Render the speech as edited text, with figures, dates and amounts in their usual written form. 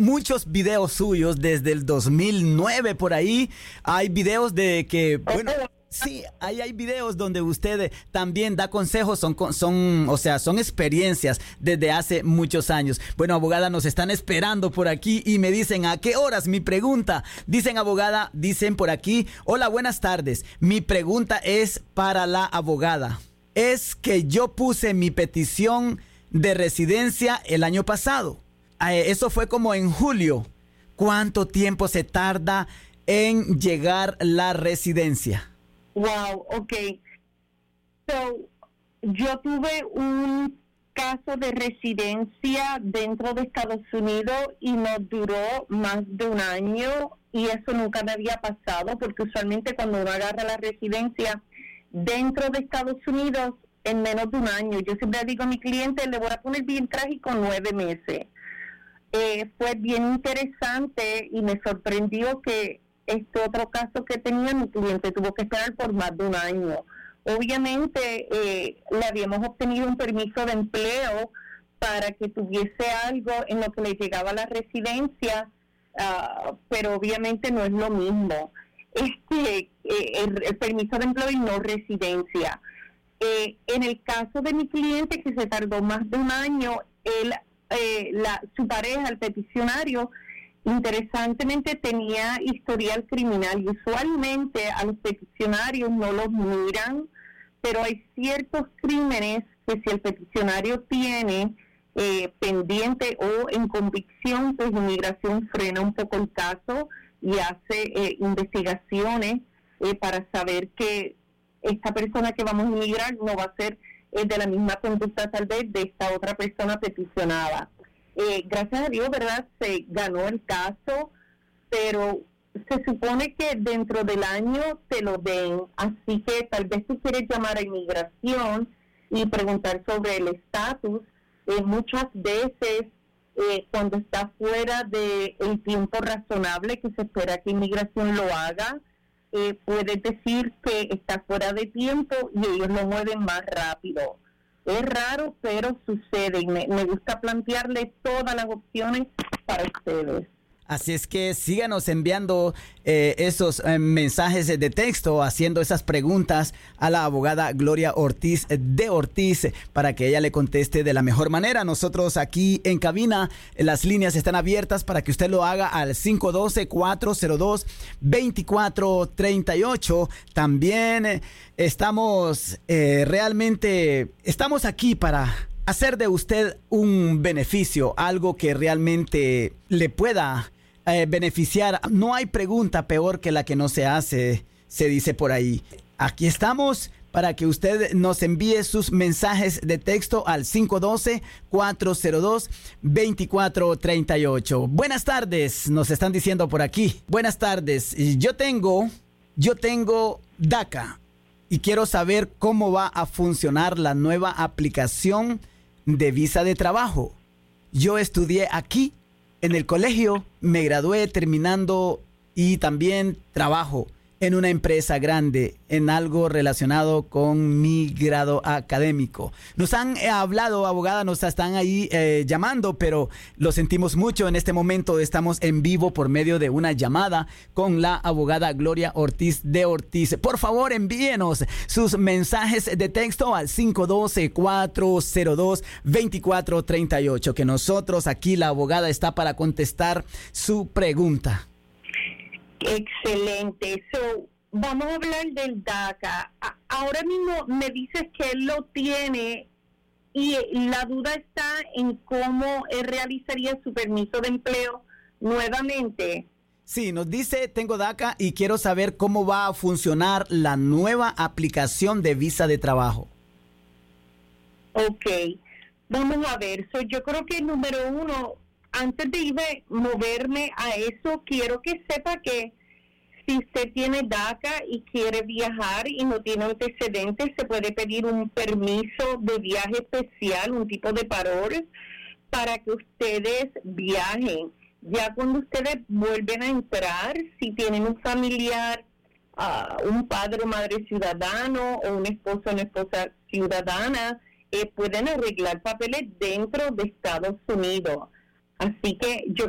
muchos videos suyos desde el 2009 por ahí. Hay videos de que, bueno, sí, ahí hay videos donde usted también da consejos, son experiencias desde hace muchos años. Bueno, abogada, nos están esperando por aquí y me dicen, ¿a qué horas? Mi pregunta. Dicen, abogada, dicen por aquí, hola, buenas tardes. Mi pregunta es para la abogada. Es que yo puse mi petición de residencia el año pasado. Eso fue como en julio. ¿Cuánto tiempo se tarda en llegar la residencia? Wow, okay. So, yo tuve un caso de residencia dentro de Estados Unidos y nos duró más de un año y eso nunca me había pasado porque usualmente cuando uno agarra la residencia dentro de Estados Unidos en menos de un año. Yo siempre digo a mi cliente, le voy a poner bien trágico 9 meses. Fue bien interesante y me sorprendió que este otro caso que tenía mi cliente tuvo que esperar por más de un año. Obviamente le habíamos obtenido un permiso de empleo para que tuviese algo en lo que le llegaba la residencia, pero obviamente no es lo mismo. El permiso de empleo y no residencia. En el caso de mi cliente que se tardó más de un año, su pareja, el peticionario, interesantemente tenía historial criminal y usualmente a los peticionarios no los miran, pero hay ciertos crímenes que si el peticionario tiene pendiente o en convicción, pues inmigración frena un poco el caso y hace investigaciones para saber que esta persona que vamos a inmigrar no va a ser de la misma conducta tal vez de esta otra persona peticionada. Gracias a Dios, ¿verdad? Se ganó el caso, pero se supone que dentro del año te lo den, así que tal vez tú quieres llamar a inmigración y preguntar sobre el estatus. Muchas veces cuando está fuera del tiempo razonable que se espera que inmigración lo haga, puedes decir que está fuera de tiempo y ellos lo mueven más rápido. Es raro, pero sucede y me gusta plantearle todas las opciones para ustedes. Así es que síganos enviando esos mensajes de texto, haciendo esas preguntas a la abogada Gloria Ortiz de Ortiz para que ella le conteste de la mejor manera. Nosotros aquí en cabina, las líneas están abiertas para que usted lo haga al 512-402-2438. También estamos estamos aquí para hacer de usted un beneficio, algo que realmente le pueda beneficiar. No hay pregunta peor que la que no se hace, se dice por ahí. Aquí estamos para que usted nos envíe sus mensajes de texto al 512-402-2438. Buenas tardes, nos están diciendo por aquí. Buenas tardes, yo tengo DACA y quiero saber cómo va a funcionar la nueva aplicación de visa de trabajo. Yo estudié aquí en el colegio, me gradué terminando y también trabajo en una empresa grande, en algo relacionado con mi grado académico. Nos han hablado, abogada, nos están ahí llamando, pero lo sentimos mucho. En este momento estamos en vivo por medio de una llamada con la abogada Gloria Ortiz de Ortiz. Por favor, envíenos sus mensajes de texto al 512-402-2438, que nosotros aquí, la abogada, está para contestar su pregunta. Excelente. So, vamos a hablar del DACA. Ahora mismo me dices que él lo tiene y la duda está en cómo él realizaría su permiso de empleo nuevamente. Sí, nos dice, tengo DACA y quiero saber cómo va a funcionar la nueva aplicación de visa de trabajo. Ok, vamos a ver. So, yo creo que número uno, antes de moverme a eso, quiero que sepa que si usted tiene DACA y quiere viajar y no tiene antecedentes, se puede pedir un permiso de viaje especial, un tipo de parol, para que ustedes viajen. Ya cuando ustedes vuelven a entrar, si tienen un familiar, un padre o madre ciudadano o un esposo o una esposa ciudadana, pueden arreglar papeles dentro de Estados Unidos. Así que yo